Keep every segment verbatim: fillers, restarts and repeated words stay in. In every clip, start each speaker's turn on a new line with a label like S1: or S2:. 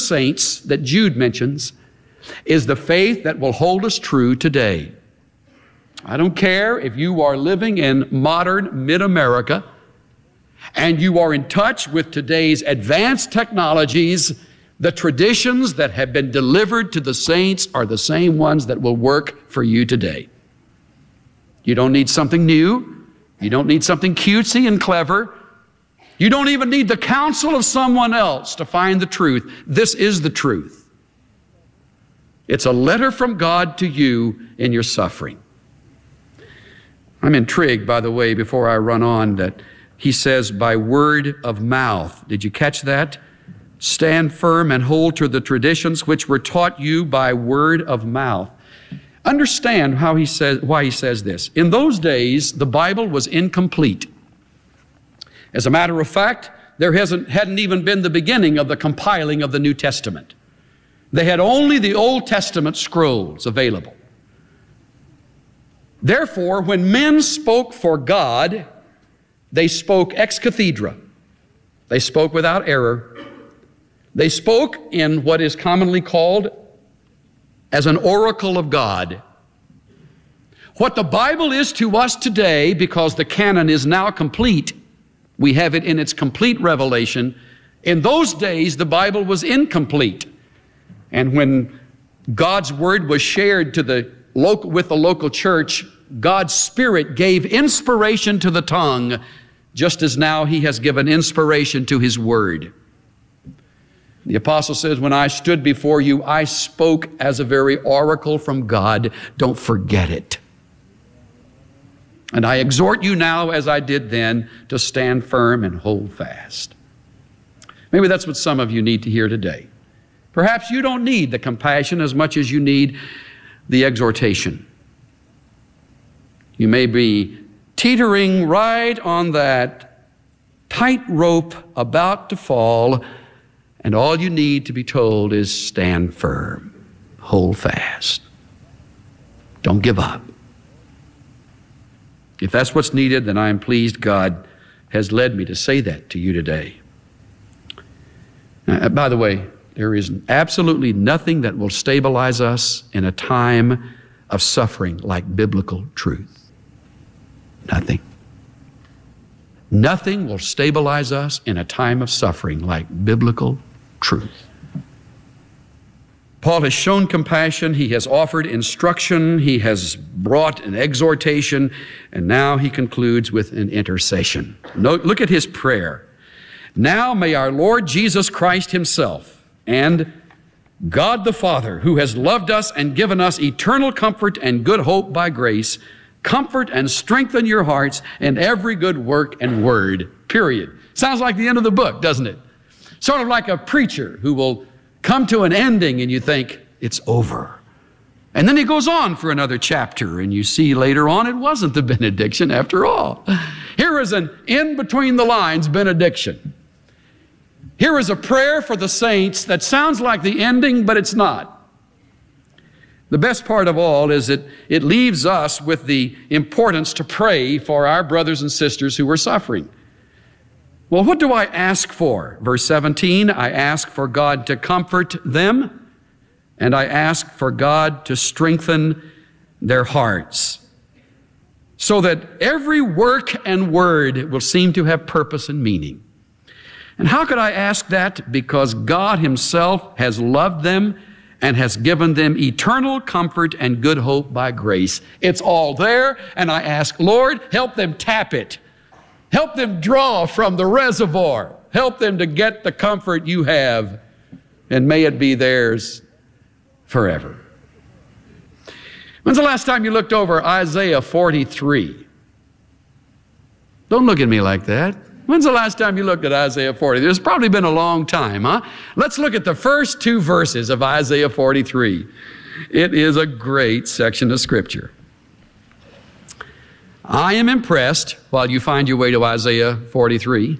S1: saints that Jude mentions is the faith that will hold us true today. I don't care if you are living in modern mid-America and you are in touch with today's advanced technologies, the traditions that have been delivered to the saints are the same ones that will work for you today. You don't need something new. You don't need something cutesy and clever. You don't even need the counsel of someone else to find the truth. This is the truth. It's a letter from God to you in your suffering. I'm intrigued, by the way, before I run on, that he says, by word of mouth. Did you catch that? Stand firm and hold to the traditions which were taught you by word of mouth. Understand how he says, why he says this. In those days, the Bible was incomplete. As a matter of fact, there hasn't, hadn't even been the beginning of the compiling of the New Testament. They had only the Old Testament scrolls available. Therefore, when men spoke for God, they spoke ex cathedra. They spoke without error. They spoke in what is commonly called as an oracle of God. What the Bible is to us today, because the canon is now complete, we have it in its complete revelation. In those days, the Bible was incomplete. And when God's word was shared to the local, with the local church, God's Spirit gave inspiration to the tongue, just as now He has given inspiration to His word. The apostle says, when I stood before you, I spoke as a very oracle from God. Don't forget it. And I exhort you now, as I did then, to stand firm and hold fast. Maybe that's what some of you need to hear today. Perhaps you don't need the compassion as much as you need the exhortation. You may be teetering right on that tightrope about to fall, and all you need to be told is stand firm, hold fast. Don't give up. If that's what's needed, then I am pleased God has led me to say that to you today. Uh, by the way, there is absolutely nothing that will stabilize us in a time of suffering like biblical truth. Nothing. Nothing will stabilize us in a time of suffering like biblical truth. Paul has shown compassion, he has offered instruction, he has brought an exhortation, and now he concludes with an intercession. Note, look at his prayer. Now may our Lord Jesus Christ Himself and God the Father, who has loved us and given us eternal comfort and good hope by grace, comfort and strengthen your hearts in every good work and word, period. Sounds like the end of the book, doesn't it? Sort of like a preacher who will come to an ending and you think, it's over. And then he goes on for another chapter and you see later on it wasn't the benediction after all. Here is an in between the lines benediction. Here is a prayer for the saints that sounds like the ending, but it's not. The best part of all is that it leaves us with the importance to pray for our brothers and sisters who are suffering. Well, what do I ask for? Verse seventeen, I ask for God to comfort them, and I ask for God to strengthen their hearts, so that every work and word will seem to have purpose and meaning. And how could I ask that? Because God Himself has loved them and has given them eternal comfort and good hope by grace. It's all there, and I ask, Lord, help them tap it. Help them draw from the reservoir. Help them to get the comfort you have, and may it be theirs forever. When's the last time you looked over Isaiah forty-three? Don't look at me like that. When's the last time you looked at Isaiah forty-three? It's probably been a long time, huh? Let's look at the first two verses of Isaiah forty-three. It is a great section of Scripture. I am impressed, while you find your way to Isaiah forty-three,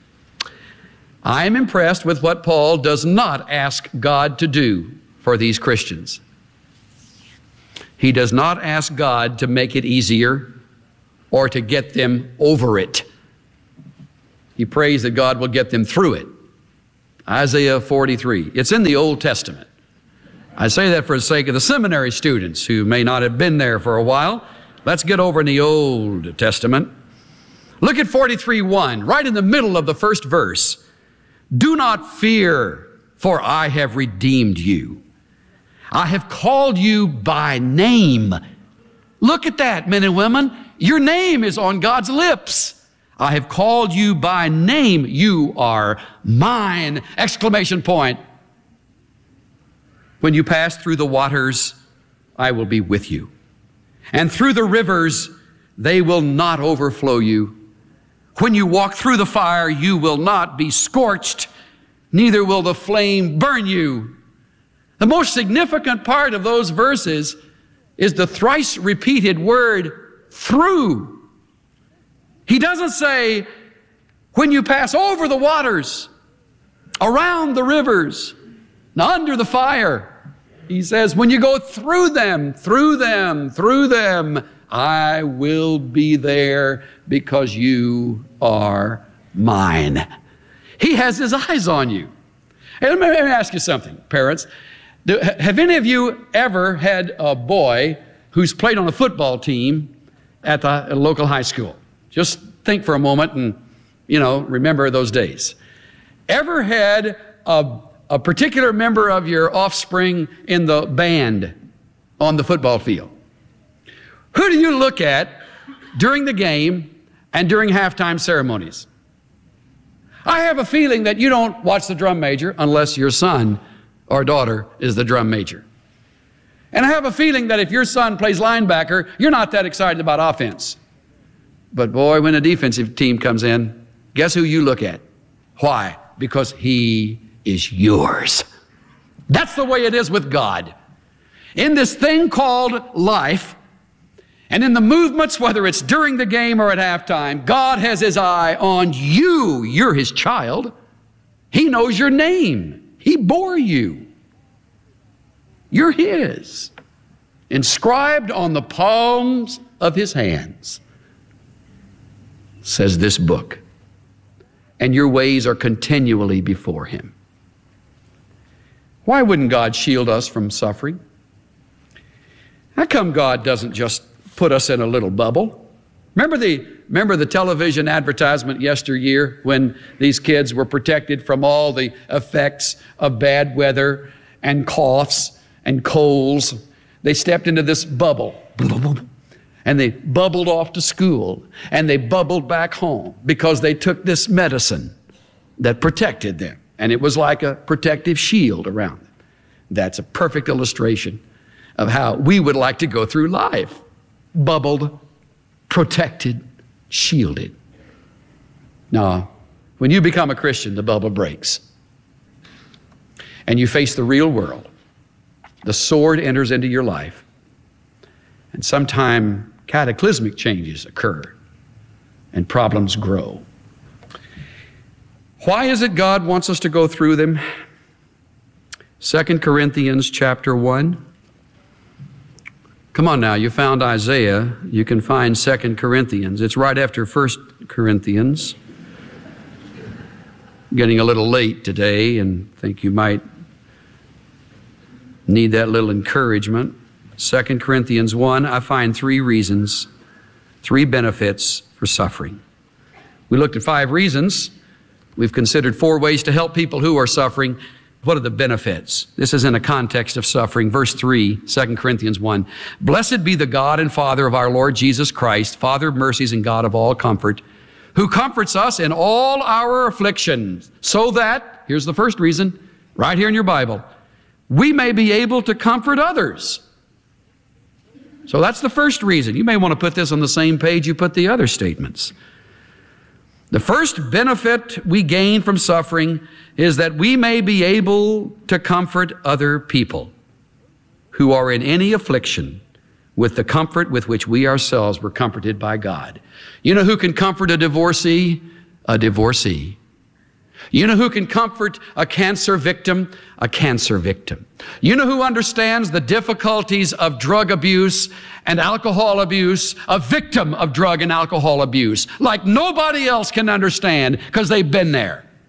S1: I am impressed with what Paul does not ask God to do for these Christians. He does not ask God to make it easier or to get them over it. He prays that God will get them through it. Isaiah forty-three. It's in the Old Testament. I say that for the sake of the seminary students who may not have been there for a while. Let's get over in the Old Testament. Look at forty-three one, right in the middle of the first verse. Do not fear, for I have redeemed you. I have called you by name. Look at that, men and women. Your name is on God's lips. I have called you by name. You are mine! Exclamation point. When you pass through the waters, I will be with you. And through the rivers, they will not overflow you. When you walk through the fire, you will not be scorched, neither will the flame burn you. The most significant part of those verses is the thrice repeated word through. He doesn't say, when you pass over the waters, around the rivers, and under the fire. He says, when you go through them, through them, through them, I will be there because you are mine. He has his eyes on you. Hey, let me, let me ask you something, parents. Do, have any of you ever had a boy who's played on a football team at the at a local high school? Just think for a moment and, you know, remember those days. Ever had a, a particular member of your offspring in the band on the football field? Who do you look at during the game and during halftime ceremonies? I have a feeling that you don't watch the drum major unless your son or daughter is the drum major. And I have a feeling that if your son plays linebacker, you're not that excited about offense. But boy, when a defensive team comes in, guess who you look at? Why? Because he is yours. That's the way it is with God. In this thing called life, and in the movements, whether it's during the game or at halftime, God has his eye on you. You're his child. He knows your name. He bore you. You're his. Inscribed on the palms of his hands, says this book. And your ways are continually before him. Why wouldn't God shield us from suffering? How come God doesn't just put us in a little bubble? Remember the, remember the television advertisement yesteryear when these kids were protected from all the effects of bad weather and coughs and colds? They stepped into this bubble and they bubbled off to school and they bubbled back home because they took this medicine that protected them. And it was like a protective shield around them. That's a perfect illustration of how we would like to go through life. Bubbled, protected, shielded. Now, when you become a Christian, the bubble breaks. And you face the real world. The sword enters into your life. And sometime cataclysmic changes occur. And problems grow. Why is it God wants us to go through them? Second Corinthians chapter one. Come on now, you found Isaiah. You can find Second Corinthians. It's right after First Corinthians. Getting a little late today and think you might need that little encouragement. Second Corinthians one, I find three reasons, three benefits for suffering. We looked at five reasons. We've considered four ways to help people who are suffering. What are the benefits? This is in a context of suffering. Verse three, Second Corinthians one. Blessed be the God and Father of our Lord Jesus Christ, Father of mercies and God of all comfort, who comforts us in all our afflictions, so that, here's the first reason, right here in your Bible, we may be able to comfort others. So that's the first reason. You may want to put this on the same page you put the other statements. The first benefit we gain from suffering is that we may be able to comfort other people who are in any affliction with the comfort with which we ourselves were comforted by God. You know who can comfort a divorcee? A divorcee. You know who can comfort a cancer victim? A cancer victim. You know who understands the difficulties of drug abuse and alcohol abuse? A victim of drug and alcohol abuse, like nobody else can understand because they've been there.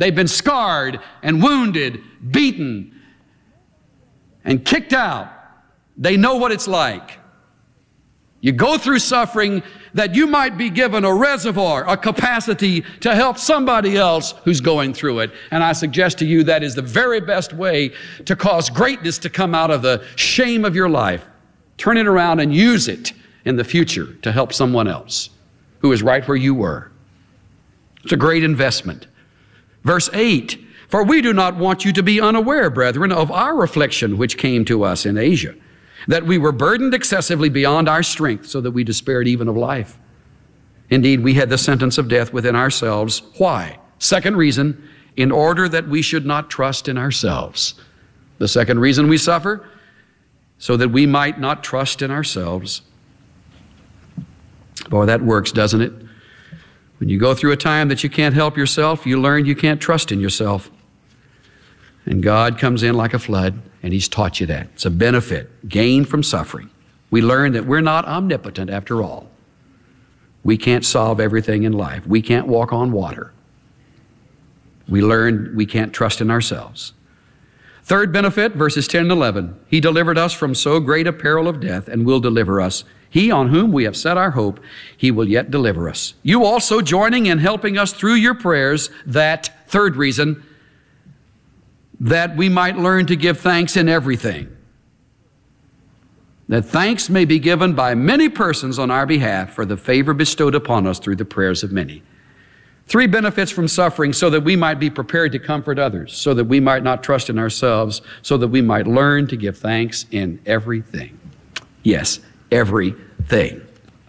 S1: They've been scarred and wounded, beaten, and kicked out. They know what it's like. You go through suffering that you might be given a reservoir, a capacity to help somebody else who's going through it. And I suggest to you that is the very best way to cause greatness to come out of the shame of your life. Turn it around and use it in the future to help someone else who is right where you were. It's a great investment. Verse eight, for we do not want you to be unaware, brethren, of our affliction which came to us in Asia, that we were burdened excessively beyond our strength, so that we despaired even of life. Indeed, we had the sentence of death within ourselves. Why? Second reason, in order that we should not trust in ourselves. The second reason we suffer, so that we might not trust in ourselves. Boy, that works, doesn't it? When you go through a time that you can't help yourself, you learn you can't trust in yourself. And God comes in like a flood, and He's taught you that. It's a benefit gained from suffering. We learn that we're not omnipotent after all. We can't solve everything in life. We can't walk on water. We learn we can't trust in ourselves. Third benefit, verses ten and eleven. He delivered us from so great a peril of death, and will deliver us. He on whom we have set our hope, He will yet deliver us. You also joining in helping us through your prayers, that, third reason, that we might learn to give thanks in everything. That thanks may be given by many persons on our behalf for the favor bestowed upon us through the prayers of many. Three benefits from suffering, so that we might be prepared to comfort others, so that we might not trust in ourselves, so that we might learn to give thanks in everything. Yes, everything.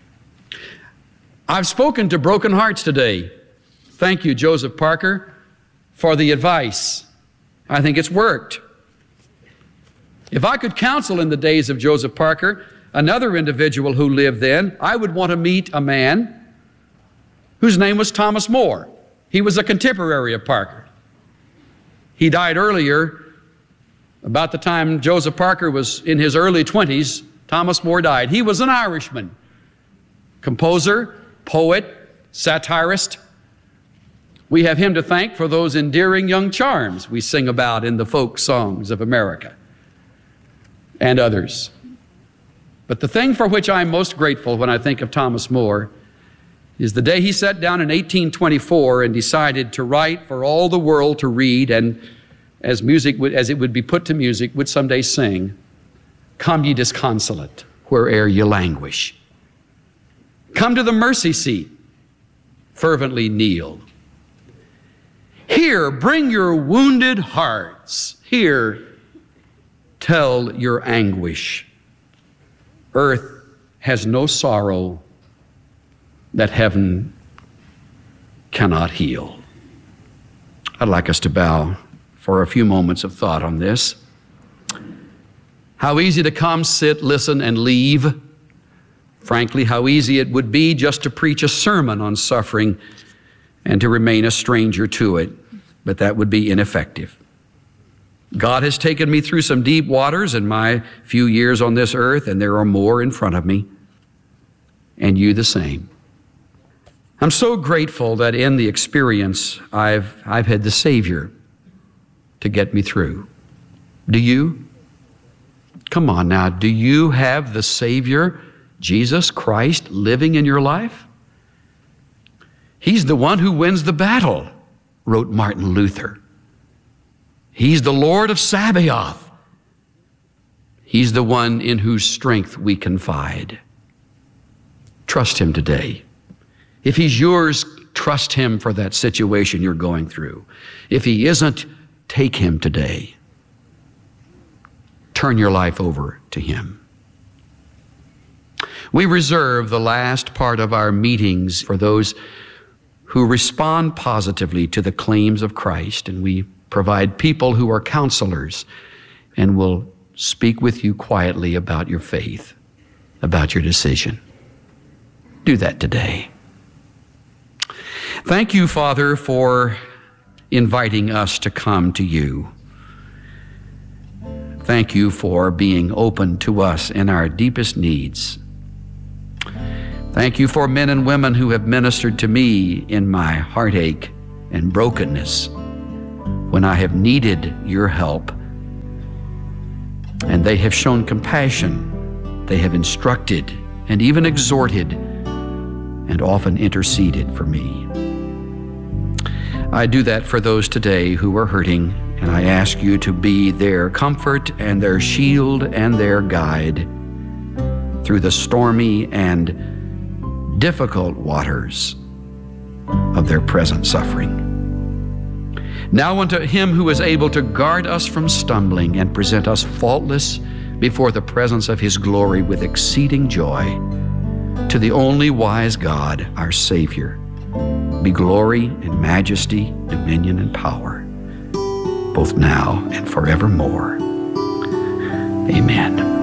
S1: I've spoken to broken hearts today. Thank you, Joseph Parker, for the advice. I think it's worked. If I could counsel in the days of Joseph Parker, another individual who lived then, I would want to meet a man whose name was Thomas More. He was a contemporary of Parker. He died earlier, about the time Joseph Parker was in his early twenties. Thomas More died. He was an Irishman, composer, poet, satirist. We have him to thank for those endearing young charms we sing about in the folk songs of America and others. But the thing for which I'm most grateful when I think of Thomas More is the day he sat down in eighteen twenty-four and decided to write for all the world to read, and as music would, as it would be put to music, would someday sing, "Come ye disconsolate, where'er ye languish. Come to the mercy seat, fervently kneel. Here bring your wounded hearts, here tell your anguish. Earth has no sorrow that heaven cannot heal." I'd like us to bow for a few moments of thought on this. How easy to come, sit, listen, and leave. Frankly, how easy it would be just to preach a sermon on suffering and to remain a stranger to it, but that would be ineffective. God has taken me through some deep waters in my few years on this earth, and there are more in front of me, and you the same. I'm so grateful that in the experience I've, I've had the Savior to get me through. Do you? Come on now, do you have the Savior, Jesus Christ, living in your life? He's the one who wins the battle, wrote Martin Luther. He's the Lord of Sabaoth. He's the one in whose strength we confide. Trust Him today. If He's yours, trust Him for that situation you're going through. If He isn't, take Him today. Turn your life over to Him. We reserve the last part of our meetings for those who respond positively to the claims of Christ, and we provide people who are counselors and will speak with you quietly about your faith, about your decision. Do that today. Thank you, Father, for inviting us to come to you. Thank you for being open to us in our deepest needs. Thank you for men and women who have ministered to me in my heartache and brokenness. when I have needed your help. And they have shown compassion. They have instructed and even exhorted and often interceded for me. I do that for those today who are hurting, and I ask you to be their comfort and their shield and their guide through the stormy and difficult waters of their present suffering. Now unto him who is able to guard us from stumbling and present us faultless before the presence of his glory with exceeding joy, to the only wise God, our Savior, be glory and majesty, dominion and power, both now and forevermore. Amen.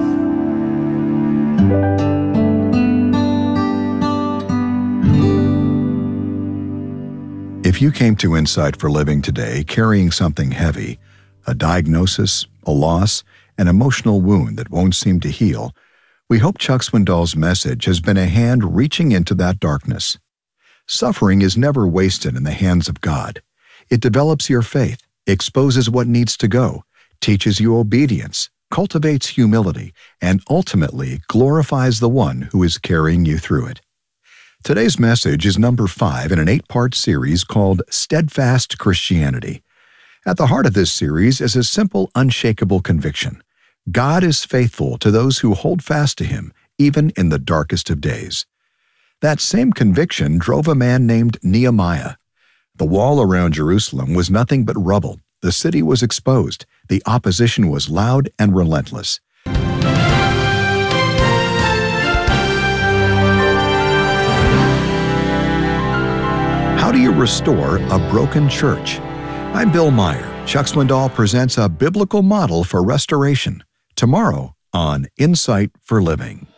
S2: If you came to Insight for Living today carrying something heavy, a diagnosis, a loss, an emotional wound that won't seem to heal, we hope Chuck Swindoll's message has been a hand reaching into that darkness. Suffering is never wasted in the hands of God. It develops your faith, exposes what needs to go, teaches you obedience, cultivates humility, and ultimately glorifies the one who is carrying you through it. Today's message is number five in an eight-part series called Steadfast Christianity. At the heart of this series is a simple, unshakable conviction. God is faithful to those who hold fast to Him, even in the darkest of days. That same conviction drove a man named Nehemiah. The wall around Jerusalem was nothing but rubble. The city was exposed. The opposition was loud and relentless. How do you restore a broken church? I'm Bill Meyer. Chuck Swindoll presents a biblical model for restoration tomorrow on Insight for Living.